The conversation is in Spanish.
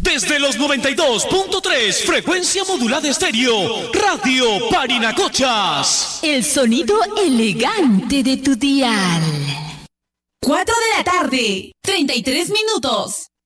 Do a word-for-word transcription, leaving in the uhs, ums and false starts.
Desde los noventa y dos punto tres, frecuencia modulada estéreo, Radio Parinacochas. El sonido elegante de tu dial. cuatro de la tarde, treinta y tres minutos.